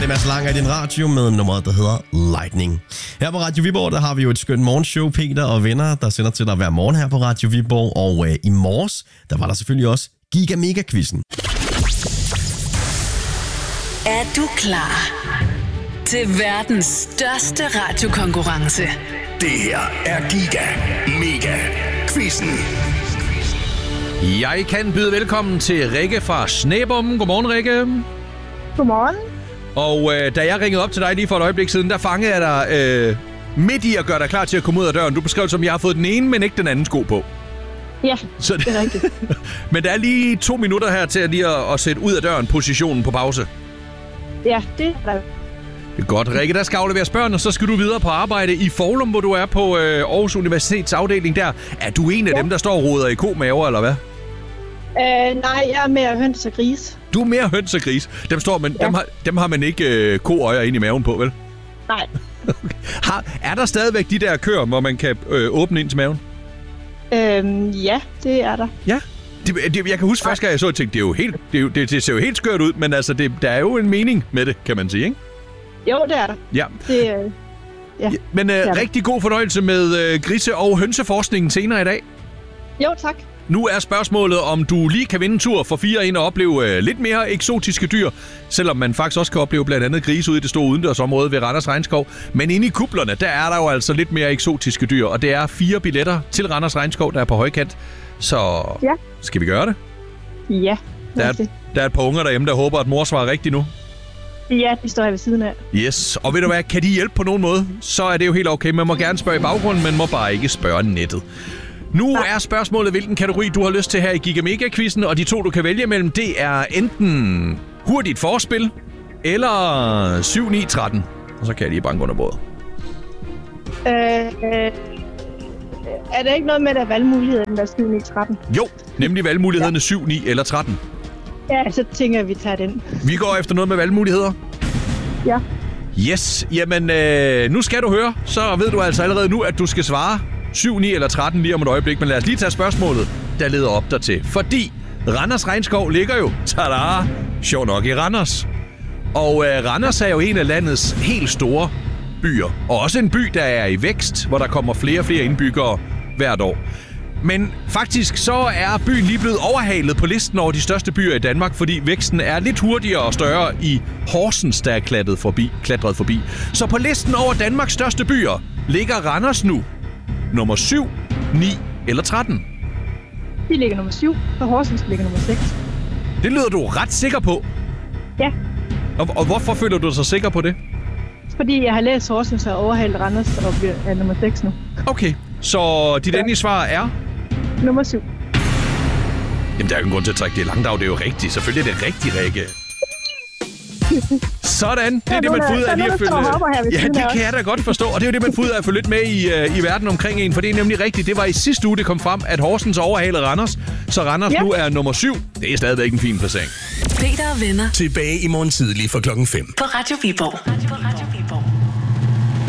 det er Mads Langer i din radio med nummeret, der hedder Lightning. Her på Radio Viborg, der har vi jo et skønt morgenshow, Peter og venner, der sender til dig hver morgen her på Radio Viborg. Og i morges, der var der selvfølgelig også Giga Mega Quizzen. Er du klar til verdens største radiokonkurrence? Det her er Giga Mega Quizzen. Jeg kan byde velkommen til Rikke fra Snæbom. Godmorgen, Rikke. Godmorgen. Og da jeg ringede op til dig lige for et øjeblik siden, der fangede jeg dig midt i at gøre dig klar til at komme ud af døren. Du beskrev som, jeg har fået den ene, men ikke den anden sko på. Ja, så det er rigtigt. Men der er lige 2 minutter her til at sætte ud af døren positionen på pause. Ja, det er der. Det er godt, Rikke. Der skal afleveres børn, og så skal du videre på arbejde i Foulum, hvor du er på Aarhus Universitets afdeling der. Er du en af dem, der står og roder i komaver, eller hvad? Nej, jeg er mere høns og gris. Du er mere høns og gris. Dem står man, ja. dem har man ikke koøjer ind i maven på, vel? Nej. Okay. Er der stadigvæk de der køer, hvor man kan åbne ind til maven? Ja, det er der. Ja? Jeg kan huske første gang, jeg så, og tænkte, det ser jo helt skørt ud, men altså, der er jo en mening med det, kan man sige, ikke? Jo, det er der. Ja. Ja. Men rigtig god fornøjelse med grise- og hønseforskningen senere i dag. Jo, tak. Nu er spørgsmålet, om du lige kan vinde en tur for 4 ind og opleve lidt mere eksotiske dyr, selvom man faktisk også kan opleve blandt andet grise ude i det store udendørsområde ved Randers Regnskov. Men inde i kuplerne, der er der jo altså lidt mere eksotiske dyr, og det er 4 billetter til Randers Regnskov, der er på højkant. Så skal vi gøre det? Ja. Der er et par unger derhjemme, der håber, at mor svarer rigtigt nu. Ja, de står her ved siden af. Yes, og ved du hvad, kan de hjælpe på nogen måde, så er det jo helt okay. Man må gerne spørge i baggrunden, men må bare ikke spørge nettet. Nu er spørgsmålet, hvilken kategori du har lyst til her i Giga Mega Quizzen, og de 2, du kan vælge mellem, det er enten hurtigt forspil eller 7-9-13. Og så kan jeg lige banke under bordet. Er det ikke noget med, at der er valgmuligheden, der er 7-9-13? Jo, nemlig valgmulighederne 7, 9 eller 13. Ja, så tænker jeg, at vi tager den. Vi går efter noget med valgmuligheder. Ja. Yes, jamen nu skal du høre, så ved du altså allerede nu, at du skal svare 7, 9 eller 13 lige om et øjeblik. Men lad os lige tage spørgsmålet, der leder op dertil. Fordi Randers Regnskov ligger jo, tada, sjov nok i Randers. Og Randers er jo en af landets helt store byer. Og også en by, der er i vækst, hvor der kommer flere og flere indbyggere hvert år. Men faktisk så er byen lige blevet overhalet på listen over de største byer i Danmark, fordi væksten er lidt hurtigere og større i Horsens, der er klatret forbi. Så på listen over Danmarks største byer ligger Randers nu nummer 7, 9 eller 13. De ligger nummer 7, og Horsens ligger nummer 6. Det lyder du ret sikker på. Ja. Og hvorfor føler du dig så sikker på det? Fordi jeg har læst Horsens og overhalet Randers og er nummer 6 nu. Okay, så dit endelige svar er? Nummer 7. Jamen, der er jo ingen grund til at trække det langt af. Det er jo rigtigt. Selvfølgelig er det rigtigt, Rikke. Sådan. Det er det, man får ud af lige at følge. Ja, det kan jeg da godt forstå. Og det er jo det, man får ud af at følge lidt med i verden omkring en. For det er nemlig rigtigt. Det var i sidste uge, det kom frem, at Horsens overhalede Randers. Så Randers nu er nummer 7. Det er stadigvæk en fin placering. Peter og venner. Tilbage i morgen tidlig fra 5:00. På Radio Viborg.